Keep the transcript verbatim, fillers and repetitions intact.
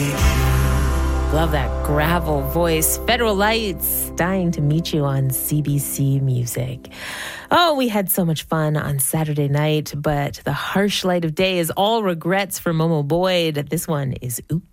Love that gravel voice. Federal Lights, Dying to Meet You on C B C Music. Oh, we had so much fun on Saturday night, but the harsh light of day is all regrets for Momo Boyd. This one is Oops.